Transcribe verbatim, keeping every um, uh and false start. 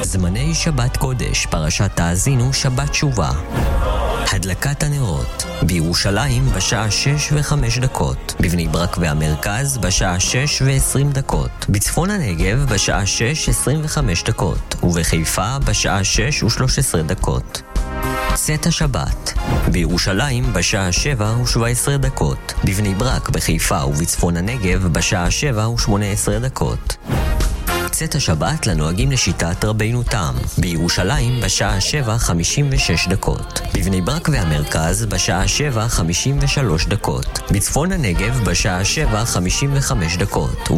זמני שבת קודש, פרשת תאזינו, שבת תשובה. הדלקת הנרות בירושלים בשעה שש וחמש דקות, בבני ברק והמרכז בשעה שש ועשרים דקות, בצפון הנגב בשעה שש עשרים וחמש דקות, ובחיפה בשעה שש ושלוש עשרה דקות. צאת השבת בירושלים בשעה שבע ושבע עשרה דקות, בבני ברק, בחיפה ובצפון הנגב בשעה שבע ושמונה עשרה דקות. צאת השבת לנוהגים לשיטת רבינו תם בירושלים בשעה שבע חמישים ושש דקות, בבני ברק והמרכז בשעה שבע חמישים ושלוש דקות, בצפון הנגב בשעה שבע חמישים וחמש דקות